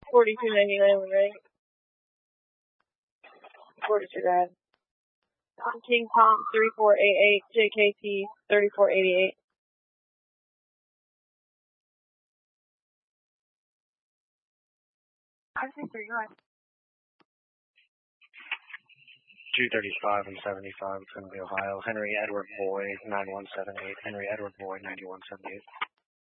42.99 right? 42 guys. King Tom 3488, JKT 3488. I think they're yours. 235 and 75, it's going to be Ohio. Henry Edward Boy 9178. Henry Edward Boy 9178.